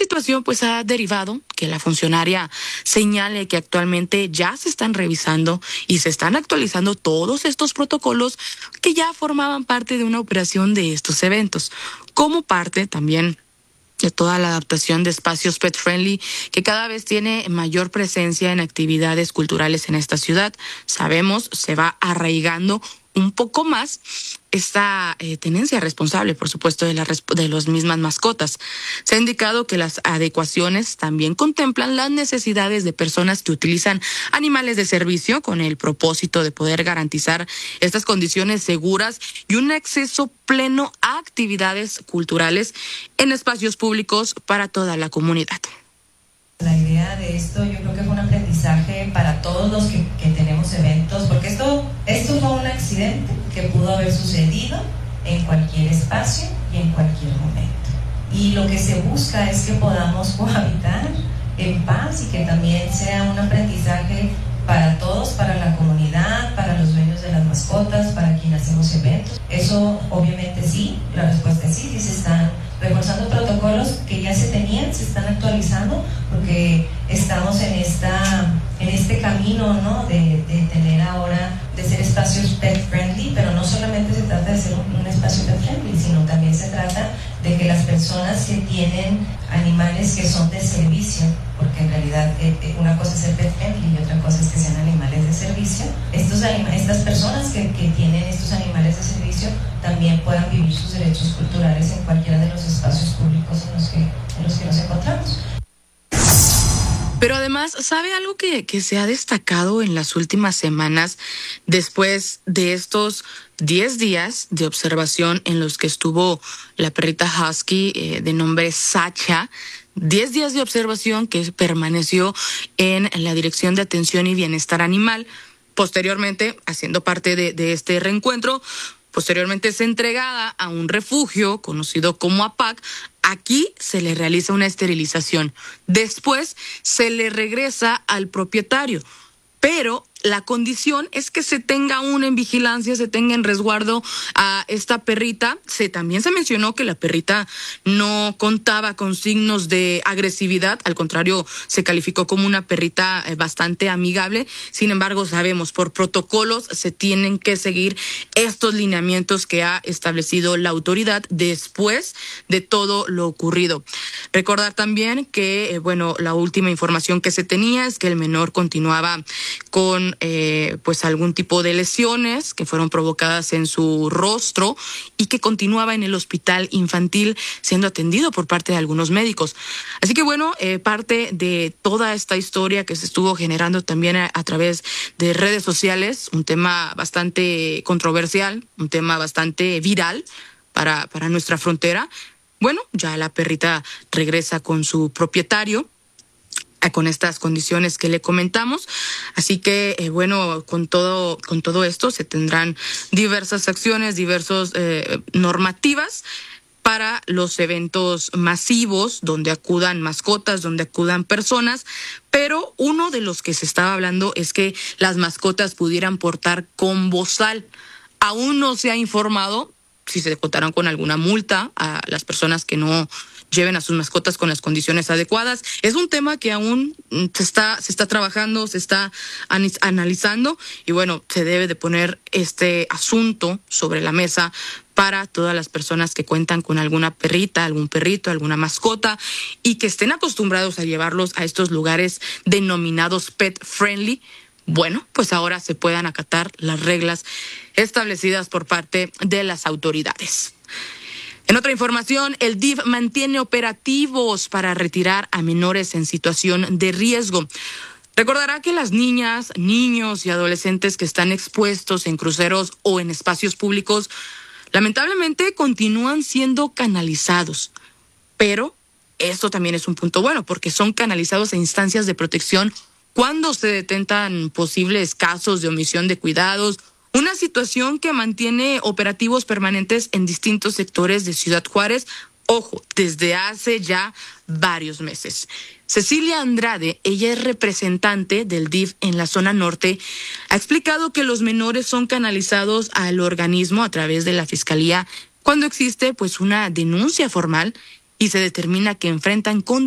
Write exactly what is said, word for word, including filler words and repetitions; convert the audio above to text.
situación pues ha derivado que la funcionaria señale que actualmente ya se están revisando y se están actualizando todos estos protocolos que ya formaban parte de una operación de estos eventos, como parte también de toda la adaptación de espacios pet friendly que cada vez tiene mayor presencia en actividades culturales en esta ciudad. Sabemos, se va arraigando un poco más esta eh, tenencia responsable, por supuesto, de, la, de las mismas mascotas. Se ha indicado que las adecuaciones también contemplan las necesidades de personas que utilizan animales de servicio con el propósito de poder garantizar estas condiciones seguras y un acceso pleno a actividades culturales en espacios públicos para toda la comunidad. La idea de esto yo creo que fue un aprendizaje para todos los que, que tenemos eventos, porque esto, esto fue un accidente que pudo haber sucedido en cualquier espacio y en cualquier momento. Y lo que se busca es que podamos cohabitar en paz y que también sea un aprendizaje para todos, para la comunidad, para los dueños de las mascotas, para quienes hacemos eventos. Eso obviamente sí, la respuesta es sí, sí se están reforzando protocolos que ya se tenían, se están actualizando, porque estamos en esta en este camino, ¿no? de, de tener ahora, de ser espacios pet friendly, pero no solamente se trata de ser un, un espacio pet friendly, sino también se trata de que las personas que tienen animales que son de servicio, porque en realidad eh, una cosa es ser pet friendly y otra cosa es que sean animales de servicio, estos anima, estas personas que, que tienen estos animales de servicio también puedan vivir sus derechos culturales en cualquiera de los espacios públicos en los que, en los que nos encontramos. Pero además, ¿sabe algo que, que se ha destacado en las últimas semanas después de estos diez días de observación en los que estuvo la perrita husky eh, de nombre Sacha? diez días de observación que permaneció en la Dirección de Atención y Bienestar Animal. Posteriormente, haciendo parte de, de este reencuentro, posteriormente es entregada a un refugio conocido como A P A C. Aquí se le realiza una esterilización. Después se le regresa al propietario. Pero la condición es que se tenga aún en vigilancia, se tenga en resguardo a esta perrita. Se, también se mencionó que la perrita no contaba con signos de agresividad, al contrario, se calificó como una perrita bastante amigable. Sin embargo, sabemos, por protocolos se tienen que seguir estos lineamientos que ha establecido la autoridad después de todo lo ocurrido. Recordar también que, bueno, la última información que se tenía es que el menor continuaba con eh, pues algún tipo de lesiones que fueron provocadas en su rostro y que continuaba en el hospital infantil siendo atendido por parte de algunos médicos. Así que bueno, eh, parte de toda esta historia que se estuvo generando también a, a través de redes sociales, un tema bastante controversial, un tema bastante viral para, para nuestra frontera. Bueno, ya la perrita regresa con su propietario, con estas condiciones que le comentamos. Así que, eh, bueno, con todo, con todo esto se tendrán diversas acciones, diversas eh, normativas para los eventos masivos donde acudan mascotas, donde acudan personas, pero uno de los que se estaba hablando es que las mascotas pudieran portar con bozal. Aún no se ha informado si se contarán con alguna multa a las personas que no lleven a sus mascotas con las condiciones adecuadas. Es un tema que aún se está, se está trabajando, se está analizando y bueno, se debe de poner este asunto sobre la mesa para todas las personas que cuentan con alguna perrita, algún perrito, alguna mascota y que estén acostumbrados a llevarlos a estos lugares denominados pet friendly. Bueno, pues ahora se puedan acatar las reglas establecidas por parte de las autoridades. En otra información, el D I F mantiene operativos para retirar a menores en situación de riesgo. Recordará que las niñas, niños y adolescentes que están expuestos en cruceros o en espacios públicos, lamentablemente continúan siendo canalizados. Pero esto también es un punto bueno, porque son canalizados a instancias de protección cuando se detectan posibles casos de omisión de cuidados. Una situación que mantiene operativos permanentes en distintos sectores de Ciudad Juárez, ojo, desde hace ya varios meses. Cecilia Andrade, ella es representante del D I F en la zona norte, ha explicado que los menores son canalizados al organismo a través de la Fiscalía cuando existe pues una denuncia formal y se determina que enfrentan con